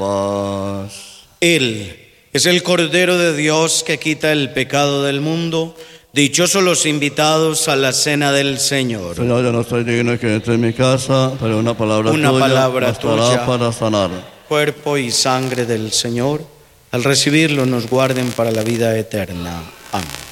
Paz. Él es el Cordero de Dios que quita el pecado del mundo. Dichosos los invitados a la cena del Señor. Señor, yo no soy digno que entre en mi casa, pero una palabra tuya bastará para sanar. Cuerpo y sangre del Señor, al recibirlo nos guarden para la vida eterna. Amén.